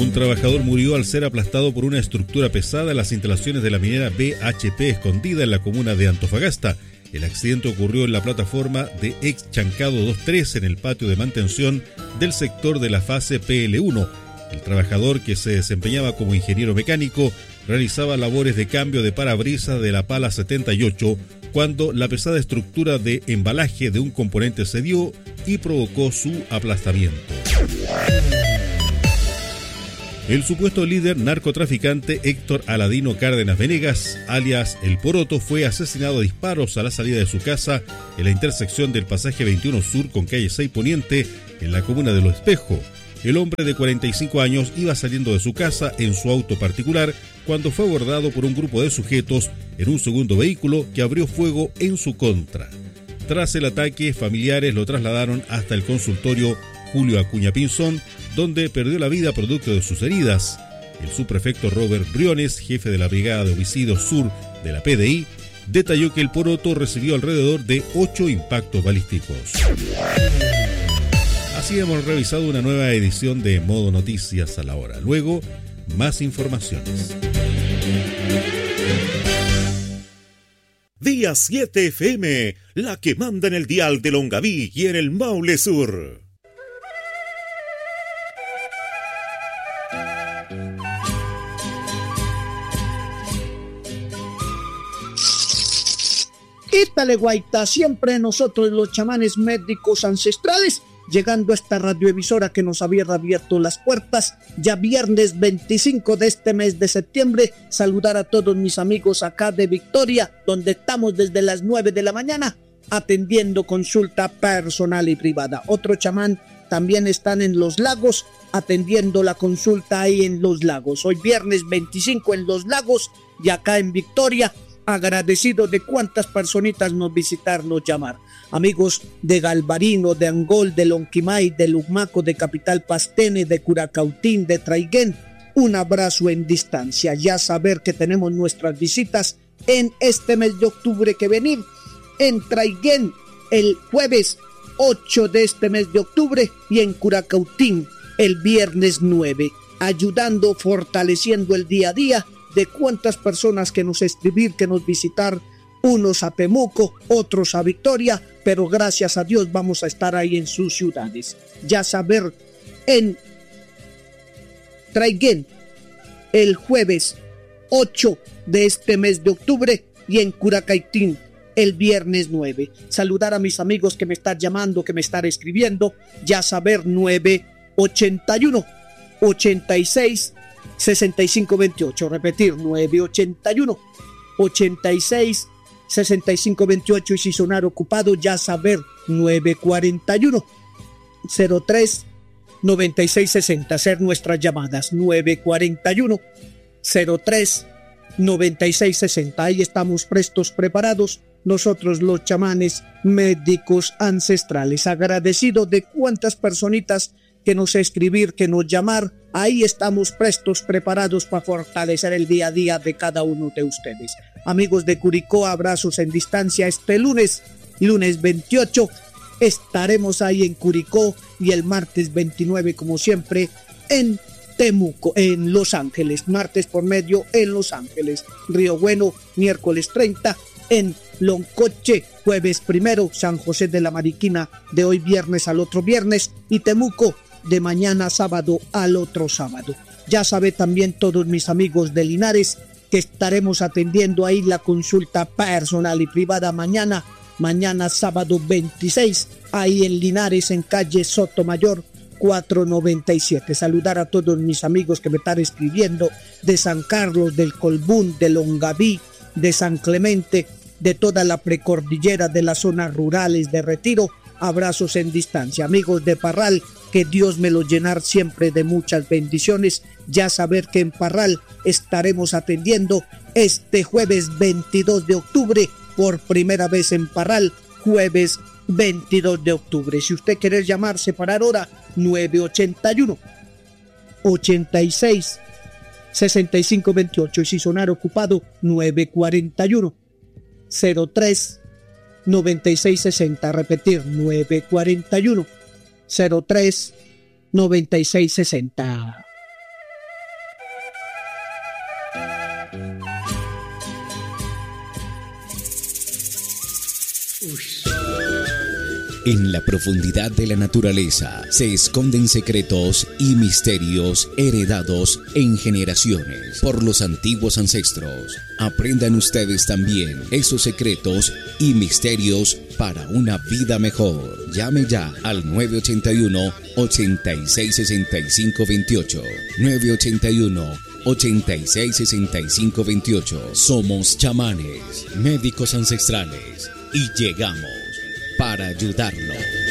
Un trabajador murió al ser aplastado por una estructura pesada en las instalaciones de la minera BHP Escondida en la comuna de Antofagasta. El accidente ocurrió en la plataforma de ex Chancado 23 en el patio de mantención del sector de la fase PL1. El trabajador, que se desempeñaba como ingeniero mecánico, realizaba labores de cambio de parabrisas de la pala 78 cuando la pesada estructura de embalaje de un componente cedió y provocó su aplastamiento. El supuesto líder narcotraficante Héctor Aladino Cárdenas Venegas, alias El Poroto, fue asesinado a disparos a la salida de su casa en la intersección del pasaje 21 Sur con calle 6 Poniente en la comuna de Los Espejos. El hombre de 45 años iba saliendo de su casa en su auto particular cuando fue abordado por un grupo de sujetos en un segundo vehículo que abrió fuego en su contra. Tras el ataque, familiares lo trasladaron hasta el consultorio Julio Acuña Pinzón, donde perdió la vida producto de sus heridas. El subprefecto Robert Briones, jefe de la Brigada de Homicidios Sur de la PDI, detalló que el Poroto recibió alrededor de 8 impactos balísticos. Así hemos revisado una nueva edición de Modo Noticias a la hora. Luego, más informaciones. Día 7 FM, la que manda en el dial de Longaví y en el Maule Sur. Quítale, guaita, siempre nosotros los chamanes médicos ancestrales, llegando a esta radioemisora que nos había abierto las puertas, ya viernes 25 de este mes de septiembre, saludar a todos mis amigos acá de Victoria, donde estamos desde las 9 de la mañana, atendiendo consulta personal y privada. Otro chamán también están en Los Lagos, atendiendo la consulta ahí en Los Lagos. Hoy viernes 25 en Los Lagos y acá en Victoria, agradecido de cuántas personitas nos visitaron, nos llamar. Amigos de Galvarino, de Angol, de Lonquimay, de Lumaco, de Capital Pastene, de Curacautín, de Traiguén, un abrazo en distancia. Ya saber que tenemos nuestras visitas en este mes de octubre que venir, en Traiguén el jueves 8 de este mes de octubre y en Curacautín el viernes 9, ayudando, fortaleciendo el día a día de cuántas personas que nos escribir, que nos visitar, unos a Temuco, otros a Victoria, pero gracias a Dios vamos a estar ahí en sus ciudades. Ya saber, en Traiguén el jueves 8 de este mes de octubre y en Curacautín el viernes 9. Saludar a mis amigos que me están llamando, que me están escribiendo, ya saber 981 86 6528, repetir 981 86 6528 y si sonar ocupado ya saber 941 03 9660, hacer nuestras llamadas 941 03 9660. Ahí estamos prestos, preparados, nosotros los chamanes médicos ancestrales, agradecido de cuántas personitas que nos escribir, que nos llamar. Ahí estamos prestos, preparados para fortalecer el día a día de cada uno de ustedes. Amigos de Curicó, abrazos en distancia. Este lunes 28, estaremos ahí en Curicó y el martes 29, como siempre, en Temuco, en Los Ángeles. Martes por medio en Los Ángeles. Río Bueno, miércoles 30, en Loncoche, jueves 1, San José de la Mariquina, de hoy viernes al otro viernes, y Temuco, de mañana sábado al otro sábado. Ya sabe también todos mis amigos de Linares que estaremos atendiendo ahí la consulta personal y privada mañana sábado 26, ahí en Linares, en calle Sotomayor 497. Saludar a todos mis amigos que me están escribiendo de San Carlos, del Colbún, de Longaví, de San Clemente, de toda la precordillera, de las zonas rurales de Retiro. Abrazos en distancia. Amigos de Parral, que Dios me los llenar siempre de muchas bendiciones. Ya saber que en Parral estaremos atendiendo este jueves 22 de octubre, por primera vez en Parral, jueves 22 de octubre. Si usted quiere llamar, separar hora, 981 86 6528 y si sonar ocupado, 941 03 9660, repetir 941 03 9660. En la profundidad de la naturaleza se esconden secretos y misterios heredados en generaciones por los antiguos ancestros. Aprendan ustedes también esos secretos y misterios para una vida mejor. Llame ya al 981-866528. 981-866528. Somos chamanes, médicos ancestrales y llegamos para ayudarlo.